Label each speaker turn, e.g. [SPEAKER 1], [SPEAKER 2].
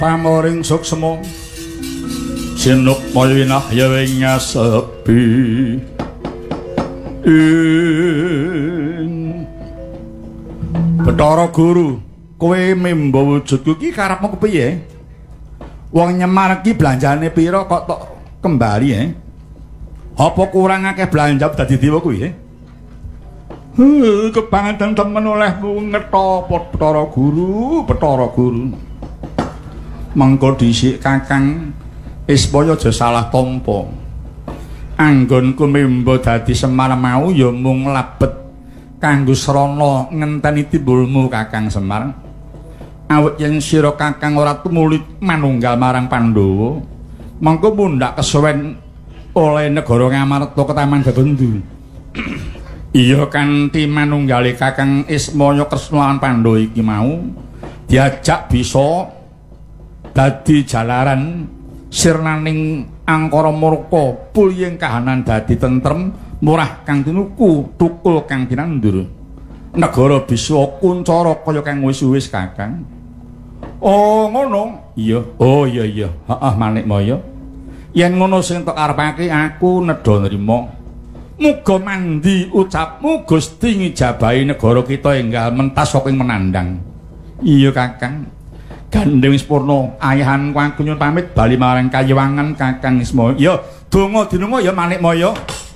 [SPEAKER 1] pamoring suksma sinukmaya winahya ing nyasepi Bathara Guru kowe mimba wujudku ki karepmu kepiye wong Nyemar ki belanjane pira kok tok kembali apa kurang akeh belanja dadi dewa kuwi kebangetan temen olehmu ngetho Bathara Guru mengko dhisik Kakang Ismaya aja salah tampa anggonku mimba dadi Semar mau ya mung labet kanggo srana ngenteni timbulmu Kakang Semar awit yen sira Kakang ora tumuli manunggal marang Pandhawa mengko mundhak kesuwen oleh negara Ngamarta ketaman Gatundu iya kanthi manunggali Kakang Ismaya Kresna lan Pandhawa iki mau diajak bisa dadi jalaran sirnaning angkara murka pulying kahanan dadi tentrem murah kang tinuku tukul kang tinandur negara bisa kuncara kaya kang wis-wis Kakang oh ngono iya oh iya heeh Manikmaya yen ngono sing tok karepake aku nedha nrimo muga mandi ucapmu Gusti ngijabahi negara kita enggal mentas saking menandang iya Kakang gandeng wis purna ayahanku aku nyuwun pamit bali marang Kayewangan Kakang Ismaya ya donga dinunga ya Manikmaya